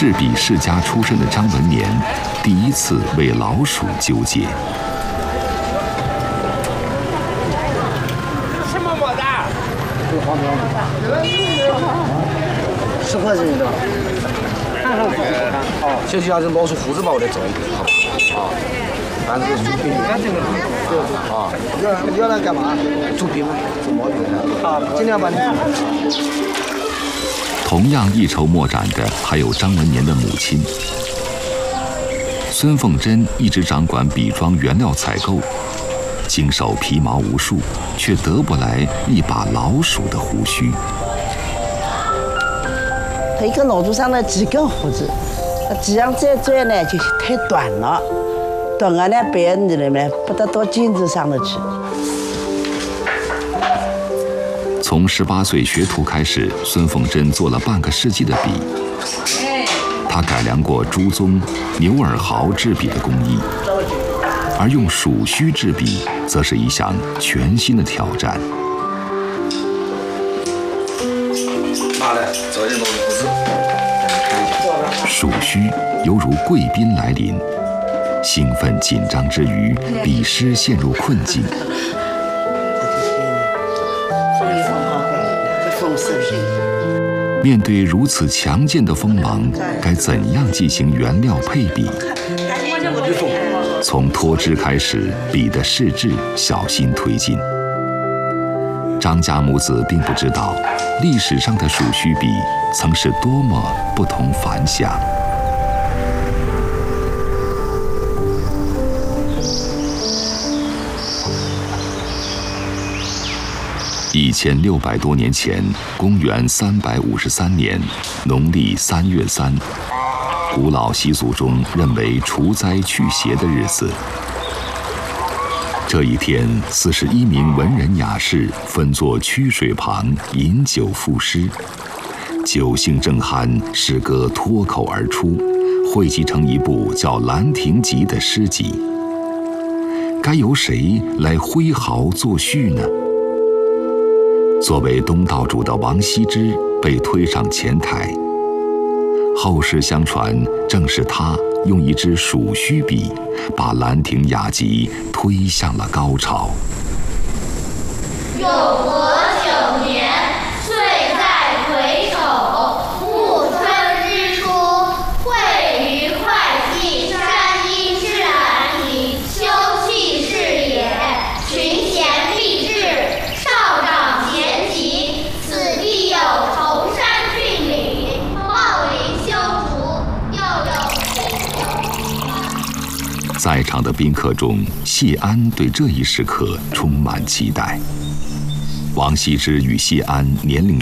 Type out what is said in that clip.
制笔世家出身的张文年，第一次为老鼠纠结。 什么么子？ 这个黄条，10块钱一个。看上去哦，先去下这老鼠胡子把我再找一点，好吧？啊，反正是猪皮，你看这个啊，要来干嘛？猪皮吗？做毛皮的。好，尽量把你。 同样一筹莫展的还有张文年的母亲孙凤珍，一直掌管笔庄原料采购，经手皮毛无数，却得不来一把老鼠的胡须。 一个老树上的几根胡子，这样再拽呢就太短了，短了呢别人呢不得到镜子上的去。 从18岁学徒开始，孙凤珍做了半个世纪的笔。她改良过朱宗、牛尔豪制笔的工艺，而用鼠须制笔，则是一项全新的挑战。 拿来，找点东西不是。 鼠须犹如贵宾来临，兴奋紧张之余，笔师陷入困境。面对如此强健的锋芒，该怎样进行原料配比？从脱脂开始，笔的试制小心推进。张家母子并不知道，历史上的鼠须笔曾是多么不同凡响。1600多年前，公元353年，农历3月3，古老习俗中认为除灾去邪的日子。这一天，41名文人雅士分坐曲水旁饮酒赋诗，酒兴正酣，诗歌脱口而出，汇集成一部叫《兰亭集》的诗集。该由谁来挥毫作序呢？作为东道主的王羲之被推上前台，后世相传，正是他用一支鼠须笔，把《兰亭雅集》推向了高潮。 永和9年，岁在癸丑，暮春日出，会于会稽山阴之兰亭，休憩视野，群贤毕至，少长咸集，此地有崇山峻岭，茂林修竹，又有清流。 在场的宾客中，谢安对这一时刻充满期待。王羲之与谢安年龄